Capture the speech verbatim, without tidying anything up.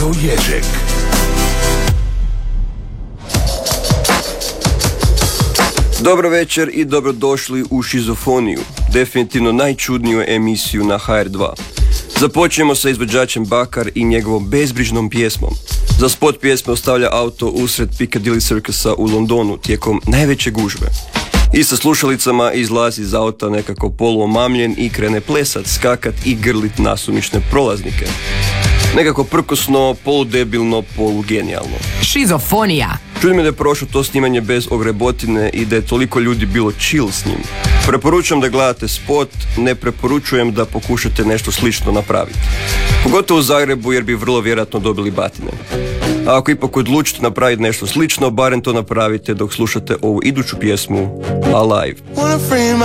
Radio Ježek. Dobro večer i dobrodošli u Šizofoniju, definitivno najčudniju emisiju na ha er dva. Započnemo sa izvođačem Bakar i njegovom bezbrižnom pjesmom. Za spot pjesme ostavlja auto usred Piccadilly Circusa u Londonu tijekom najveće gužve. I sa slušalicama izlazi iz auta nekako poluomamljen i krene plesat, skakat i grlit nasumične prolaznike. Nekako prkosno, poludebilno, polugenijalno. Šizofonija. Čudi me da je prošlo to snimanje bez ogrebotine i da je toliko ljudi bilo chill s njim. Preporučujem da gledate spot, ne preporučujem da pokušate nešto slično napraviti. Pogotovo u Zagrebu jer bi vrlo vjerojatno dobili batine. A ako ipak odlučite napraviti nešto slično, barem to napravite dok slušate ovu iduću pjesmu Alive.